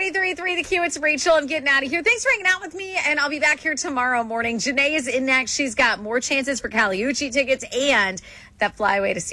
93.3 The Q. It's Rachel. I'm getting out of here. Thanks for hanging out with me, and I'll be back here tomorrow morning. Janae is in next. She's got more chances for Cali Uchis tickets and that flyaway to see